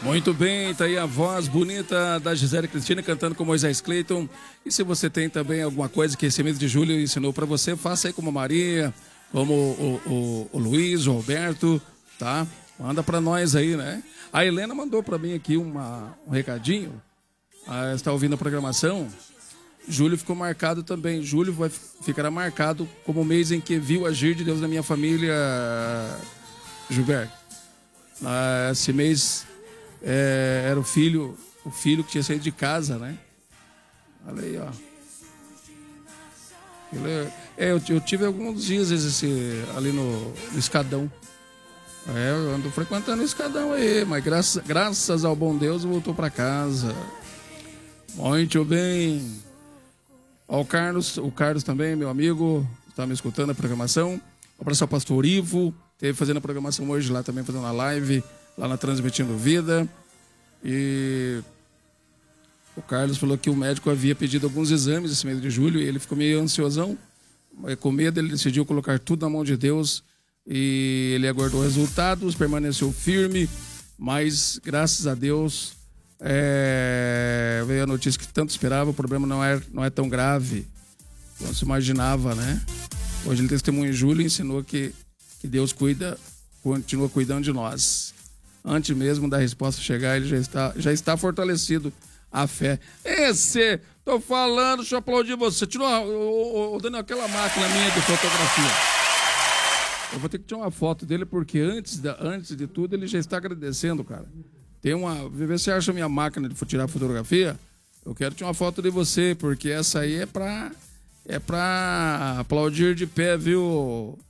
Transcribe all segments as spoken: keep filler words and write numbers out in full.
Muito bem, tá aí a voz bonita da Gisele Cristina cantando com Moisés Clayton. E se você tem também alguma coisa que esse mês de julho ensinou para você, faça aí como a Maria, como o, o, o Luiz, o Alberto, tá? Manda para nós aí, né? A Helena mandou para mim aqui uma, um recadinho. Ah, está ouvindo a programação. Julho ficou marcado também. Julho vai, ficará marcado como o mês em que viu agir de Deus na minha família, Gilberto. Ah, esse mês é, era o filho, o filho que tinha saído de casa, né? Olha aí, ó. Ele, é, eu, eu tive alguns dias esse, ali no, no Escadão. É, eu ando frequentando o Escadão aí, mas graças, graças ao bom Deus voltou para casa. Muito bem. Ó, o Carlos, o Carlos também, meu amigo, está me escutando a programação. Um abraço ao pastor Ivo, esteve fazendo a programação hoje lá também, fazendo a live, lá na Transmitindo Vida. E o Carlos falou que o médico havia pedido alguns exames esse mês de julho e ele ficou meio ansiosão. Com medo, ele decidiu colocar tudo na mão de Deus e ele aguardou resultados, permaneceu firme, mas graças a Deus é, veio a notícia que tanto esperava. O problema não é, não é tão grave quanto se imaginava, né? Hoje ele testemunha em julho e ensinou que, que Deus cuida, continua cuidando de nós. Antes mesmo da resposta chegar, ele já está, já está fortalecido a fé. Esse, tô falando, deixa eu aplaudir você. Tirou, ô, ô, Daniel, aquela máquina minha de fotografia. Eu vou ter que tirar uma foto dele, porque antes, da, antes de tudo ele já está agradecendo, cara. Tem uma... Vê se você acha a minha máquina de tirar fotografia. Eu quero tirar uma foto de você, porque essa aí é pra... É pra aplaudir de pé, viu,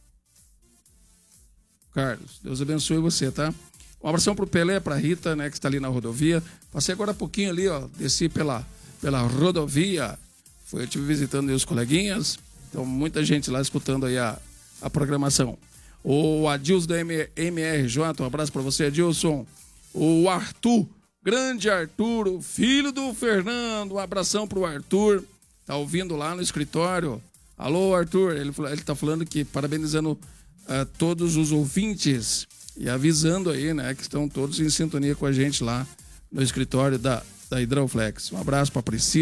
Carlos? Deus abençoe você, tá? Um abração pro Pelé, pra Rita, né, que está ali na rodovia. Passei agora há pouquinho ali, ó. Desci pela, pela rodovia. Foi, eu estive visitando aí os coleguinhas. Então, muita gente lá escutando aí a, a programação. O Adilson da M R J, um abraço pra você, Adilson. O Arthur, grande Arthur, o filho do Fernando. Um abração pro Arthur. Tá ouvindo lá no escritório. Alô, Arthur. Ele, ele tá falando que parabenizando uh, todos os ouvintes e avisando aí, né, que estão todos em sintonia com a gente lá no escritório da, da Hidroflex. Um abraço pra Priscila.